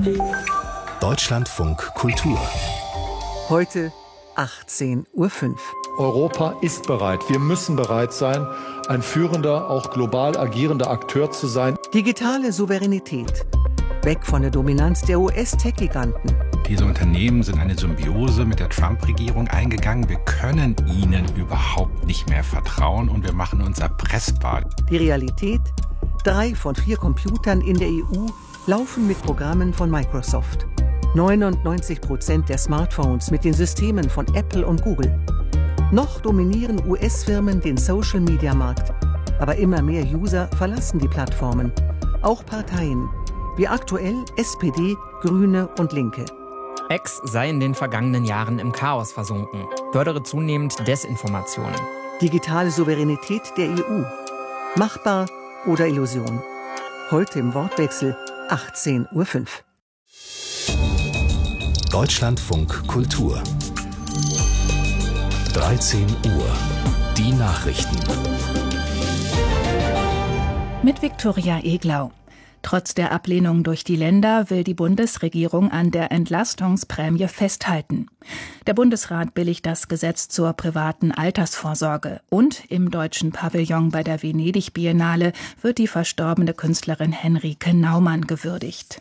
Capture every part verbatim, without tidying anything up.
Deutschlandfunk Kultur. Heute achtzehn Uhr fünf. Europa ist bereit. Wir müssen bereit sein, ein führender, auch global agierender Akteur zu sein. Digitale Souveränität. Weg von der Dominanz der U S-Tech-Giganten. Diese Unternehmen sind eine Symbiose mit der Trump-Regierung eingegangen. Wir können ihnen überhaupt nicht mehr vertrauen und wir machen uns erpressbar. Die Realität? Drei von vier Computern in der E U laufen mit Programmen von Microsoft. neunundneunzig Prozent der Smartphones mit den Systemen von Apple und Google. Noch dominieren U S-Firmen den Social-Media-Markt. Aber immer mehr User verlassen die Plattformen. Auch Parteien, wie aktuell S P D, Grüne und Linke. X sei in den vergangenen Jahren im Chaos versunken, fördere zunehmend Desinformationen. Digitale Souveränität der E U. Machbar oder Illusion? Heute im Wortwechsel achtzehn Uhr fünf. Deutschlandfunk Kultur. dreizehn Uhr. Die Nachrichten. Mit Viktoria Eglau. Trotz der Ablehnung durch die Länder will die Bundesregierung an der Entlastungsprämie festhalten. Der Bundesrat billigt das Gesetz zur privaten Altersvorsorge. Und im deutschen Pavillon bei der Venedig-Biennale wird die verstorbene Künstlerin Henrike Naumann gewürdigt.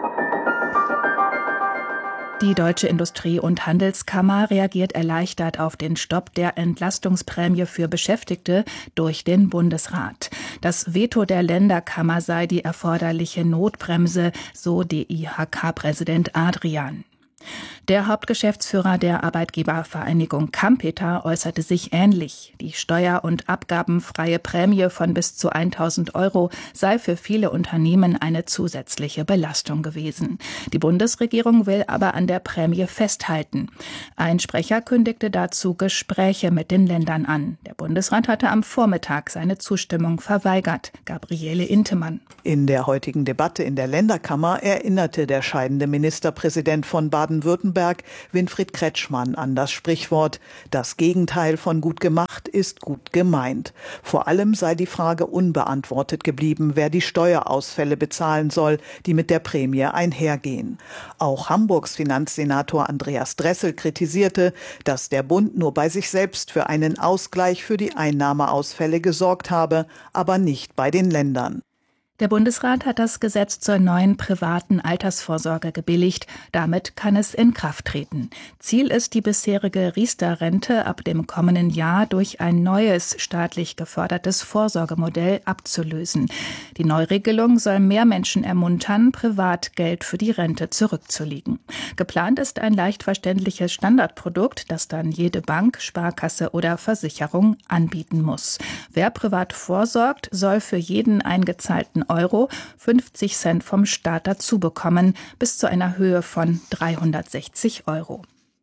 Die Deutsche Industrie- und Handelskammer reagiert erleichtert auf den Stopp der Entlastungsprämie für Beschäftigte durch den Bundesrat. Das Veto der Länderkammer sei die erforderliche Notbremse, so D I H K-Präsident Adrian. Der Hauptgeschäftsführer der Arbeitgebervereinigung Kampeter äußerte sich ähnlich. Die steuer- und abgabenfreie Prämie von bis zu tausend Euro sei für viele Unternehmen eine zusätzliche Belastung gewesen. Die Bundesregierung will aber an der Prämie festhalten. Ein Sprecher kündigte dazu Gespräche mit den Ländern an. Der Bundesrat hatte am Vormittag seine Zustimmung verweigert. Gabriele Intemann. In der heutigen Debatte in der Länderkammer erinnerte der scheidende Ministerpräsident von Baden-Württemberg, Winfried Kretschmann, an das Sprichwort: Das Gegenteil von gut gemacht ist gut gemeint. Vor allem sei die Frage unbeantwortet geblieben, wer die Steuerausfälle bezahlen soll, die mit der Prämie einhergehen. Auch Hamburgs Finanzsenator Andreas Dressel kritisierte, dass der Bund nur bei sich selbst für einen Ausgleich für die Einnahmeausfälle gesorgt habe, aber nicht bei den Ländern. Der Bundesrat hat das Gesetz zur neuen privaten Altersvorsorge gebilligt. Damit kann es in Kraft treten. Ziel ist, die bisherige Riester-Rente ab dem kommenden Jahr durch ein neues staatlich gefördertes Vorsorgemodell abzulösen. Die Neuregelung soll mehr Menschen ermuntern, privat Geld für die Rente zurückzulegen. Geplant ist ein leicht verständliches Standardprodukt, das dann jede Bank, Sparkasse oder Versicherung anbieten muss. Wer privat vorsorgt, soll für jeden eingezahlten Euro fünfzig Cent vom Staat dazu bekommen, bis zu einer Höhe von dreihundertsechzig Euro.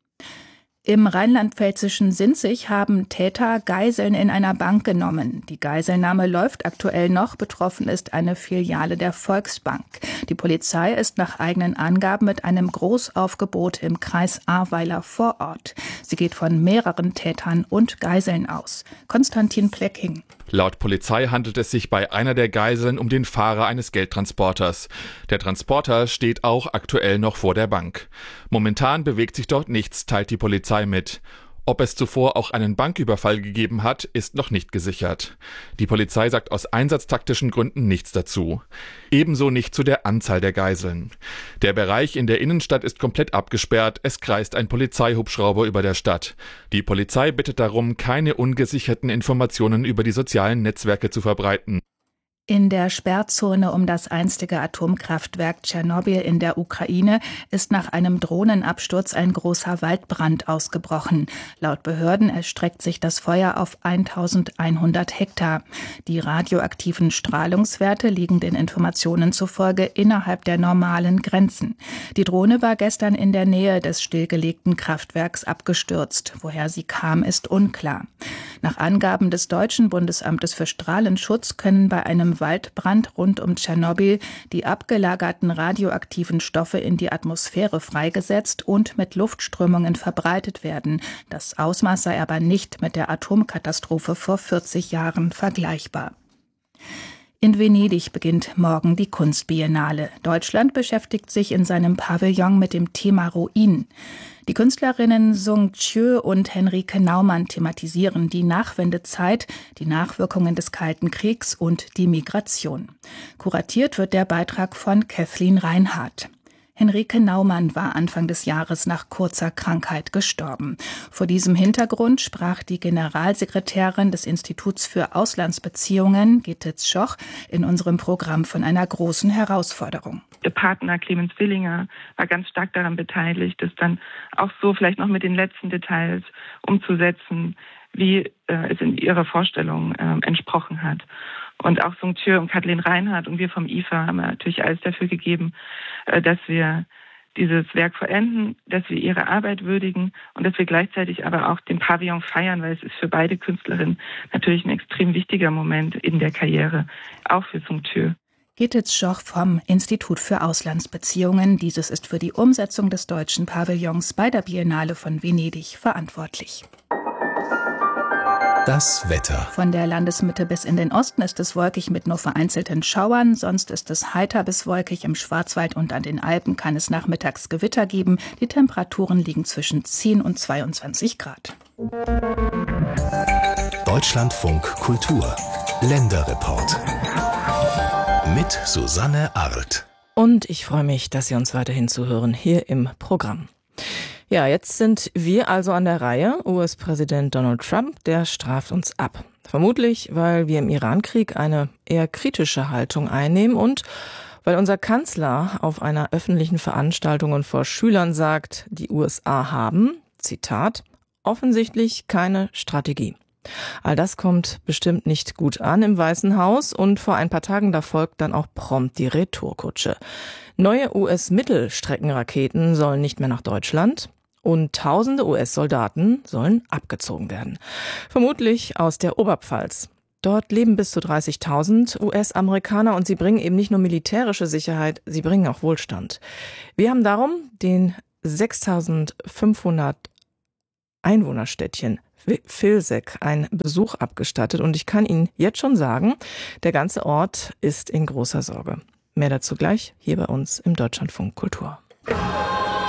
Im rheinland-pfälzischen Sinzig haben Täter Geiseln in einer Bank genommen. Die Geiselnahme läuft aktuell noch. Betroffen ist eine Filiale der Volksbank. Die Polizei ist nach eigenen Angaben mit einem Großaufgebot im Kreis Ahrweiler vor Ort. Sie geht von mehreren Tätern und Geiseln aus. Konstantin Plecking. Laut Polizei handelt es sich bei einer der Geiseln um den Fahrer eines Geldtransporters. Der Transporter steht auch aktuell noch vor der Bank. Momentan bewegt sich dort nichts, teilt die Polizei mit. Ob es zuvor auch einen Banküberfall gegeben hat, ist noch nicht gesichert. Die Polizei sagt aus einsatztaktischen Gründen nichts dazu. Ebenso nicht zu der Anzahl der Geiseln. Der Bereich in der Innenstadt ist komplett abgesperrt, es kreist ein Polizeihubschrauber über der Stadt. Die Polizei bittet darum, keine ungesicherten Informationen über die sozialen Netzwerke zu verbreiten. In der Sperrzone um das einstige Atomkraftwerk Tschernobyl in der Ukraine ist nach einem Drohnenabsturz ein großer Waldbrand ausgebrochen. Laut Behörden erstreckt sich das Feuer auf eintausendeinhundert Hektar. Die radioaktiven Strahlungswerte liegen den Informationen zufolge innerhalb der normalen Grenzen. Die Drohne war gestern in der Nähe des stillgelegten Kraftwerks abgestürzt. Woher sie kam, ist unklar. Nach Angaben des Deutschen Bundesamtes für Strahlenschutz können bei einem Waldbrand rund um Tschernobyl die abgelagerten radioaktiven Stoffe in die Atmosphäre freigesetzt und mit Luftströmungen verbreitet werden. Das Ausmaß sei aber nicht mit der Atomkatastrophe vor vierzig Jahren vergleichbar. In Venedig beginnt morgen die Kunstbiennale. Deutschland beschäftigt sich in seinem Pavillon mit dem Thema Ruinen. Die Künstlerinnen Sung Chieu und Henrike Naumann thematisieren die Nachwendezeit, die Nachwirkungen des Kalten Kriegs und die Migration. Kuratiert wird der Beitrag von Kathleen Reinhardt. Henrike Naumann war Anfang des Jahres nach kurzer Krankheit gestorben. Vor diesem Hintergrund sprach die Generalsekretärin des Instituts für Auslandsbeziehungen, Gitte Schoch, in unserem Programm von einer großen Herausforderung. Der Partner Clemens Willinger war ganz stark daran beteiligt, das dann auch so vielleicht noch mit den letzten Details umzusetzen, wie äh, es in ihrer Vorstellung äh, entsprochen hat. Und auch Sung Chieu und Kathleen Reinhardt und wir vom I F A haben natürlich alles dafür gegeben, dass wir dieses Werk vollenden, dass wir ihre Arbeit würdigen und dass wir gleichzeitig aber auch den Pavillon feiern, weil es ist für beide Künstlerinnen natürlich ein extrem wichtiger Moment in der Karriere, auch für Sung Chieu. Gitte Schoch vom Institut für Auslandsbeziehungen. Dieses ist für die Umsetzung des deutschen Pavillons bei der Biennale von Venedig verantwortlich. Das Wetter. Von der Landesmitte bis in den Osten ist es wolkig mit nur vereinzelten Schauern. Sonst ist es heiter bis wolkig. Im Schwarzwald und an den Alpen kann es nachmittags Gewitter geben. Die Temperaturen liegen zwischen zehn und zweiundzwanzig Grad. Deutschlandfunk Kultur. Länderreport. Mit Susanne Arlt. Und ich freue mich, dass Sie uns weiterhin zuhören hier im Programm. Ja, jetzt sind wir also an der Reihe. U S-Präsident Donald Trump, der straft uns ab. Vermutlich, weil wir im Irankrieg eine eher kritische Haltung einnehmen und weil unser Kanzler auf einer öffentlichen Veranstaltung und vor Schülern sagt, die U S A haben, Zitat, offensichtlich keine Strategie. All das kommt bestimmt nicht gut an im Weißen Haus und vor ein paar Tagen da folgt dann auch prompt die Retourkutsche. Neue U S-Mittelstreckenraketen sollen nicht mehr nach Deutschland. Und tausende U S-Soldaten sollen abgezogen werden. Vermutlich aus der Oberpfalz. Dort leben bis zu dreißigtausend U S-Amerikaner und sie bringen eben nicht nur militärische Sicherheit, sie bringen auch Wohlstand. Wir haben darum den sechstausendfünfhundert Einwohnerstädtchen Vilseck einen Besuch abgestattet und ich kann Ihnen jetzt schon sagen, der ganze Ort ist in großer Sorge. Mehr dazu gleich hier bei uns im Deutschlandfunk Kultur.